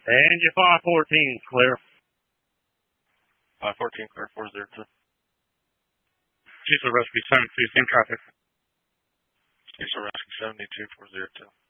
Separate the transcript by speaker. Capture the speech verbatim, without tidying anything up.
Speaker 1: And your five fourteen is clear.
Speaker 2: five fourteen clear, four zero two.
Speaker 1: Cecil Rescue seven two, same traffic.
Speaker 2: Cecil Rescue seventy-two, four zero two.